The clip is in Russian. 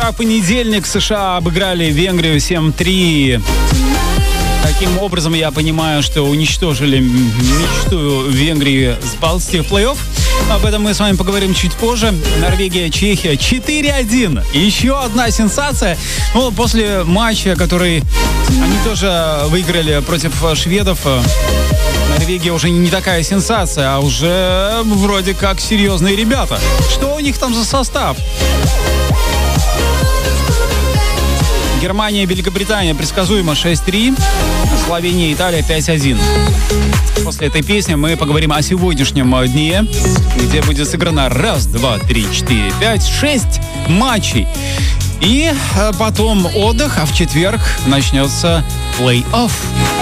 Вчера в понедельник США обыграли Венгрию 7-3. Таким образом, я понимаю, что уничтожили мечту Венгрии попасть в плей-офф. Об этом мы с вами поговорим чуть позже. Норвегия, Чехия 4-1. Еще одна сенсация. Ну, после матча, который они тоже выиграли против шведов, Норвегия уже не такая сенсация, а уже вроде как серьезные ребята. Что у них там за состав? Германия, Великобритания предсказуемо 6-3. Словения, Италия 5-1. После этой песни мы поговорим о сегодняшнем дне, где будет сыграно 1, 2, 3, 4, 5, 6 матчей. И потом отдых, а в четверг начнется плей-офф.